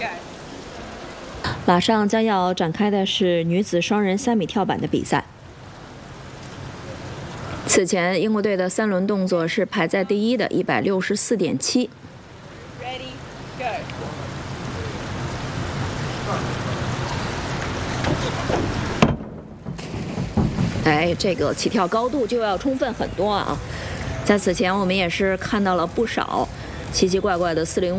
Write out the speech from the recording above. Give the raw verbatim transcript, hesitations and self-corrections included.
马上将要展开的是女子双人三米跳板的比赛。此前，英国队的三轮动作是排在第一的一百六十四点七。哎，这个起跳高度就要充分很多啊！在此前，我们也是看到了不少奇奇怪怪的四零。